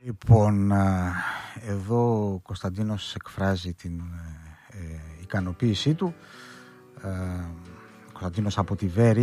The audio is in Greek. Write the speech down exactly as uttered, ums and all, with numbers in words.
Λοιπόν, εδώ ο Κωνσταντίνος εκφράζει την ε, ικανοποίησή του. Ε, Κωνσταντίνος από τη Βέρεια.